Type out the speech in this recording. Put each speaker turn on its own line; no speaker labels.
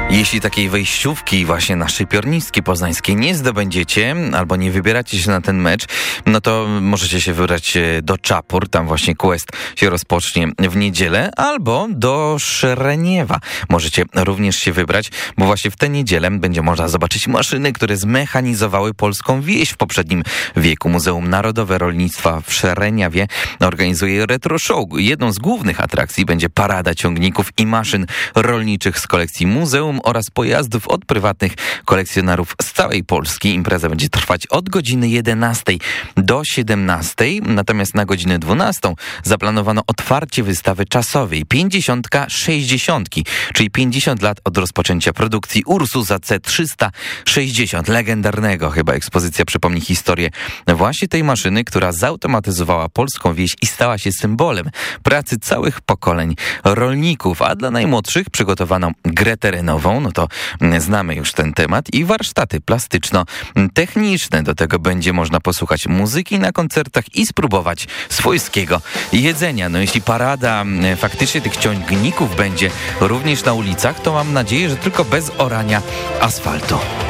Jeśli takiej wejściówki właśnie na Szypiorniskie Poznańskie nie zdobędziecie albo nie wybieracie się na ten mecz, no to możecie się wybrać do Czapur, tam właśnie quest się rozpocznie w niedzielę, albo do Szereniewa możecie również się wybrać, bo właśnie w tę niedzielę będzie można zobaczyć maszyny, które zmechanizowały polską wieś w poprzednim wieku. Muzeum Narodowe Rolnictwa w Szereniewie organizuje retro show. Jedną z głównych atrakcji będzie parada ciągników i maszyn rolniczych z kolekcji muzeum oraz pojazdów od prywatnych kolekcjonerów z całej Polski. Impreza będzie trwać od godziny 11 do 17, natomiast na godzinę 12 zaplanowano otwarcie wystawy czasowej 50-60, czyli 50 lat od rozpoczęcia produkcji Ursusa C360, legendarnego chyba. Ekspozycja przypomni historię właśnie tej maszyny, która zautomatyzowała polską wieś i stała się symbolem pracy całych pokoleń rolników, a dla najmłodszych przygotowano grę terenową, no to znamy już ten temat, i warsztaty plastyczno-techniczne. Do tego będzie można posłuchać muzyki na koncertach i spróbować swojskiego jedzenia. No jeśli parada faktycznie tych ciągników będzie również na ulicach, to mam nadzieję, że tylko bez orania asfaltu.